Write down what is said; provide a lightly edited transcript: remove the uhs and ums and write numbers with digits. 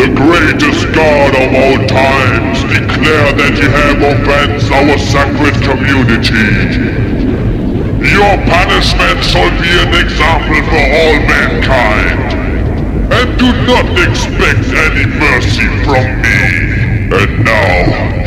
the greatest god of all times, declare that you have offended our sacred community. Your punishment shall be an example for all mankind. And do not expect any mercy from me. And now,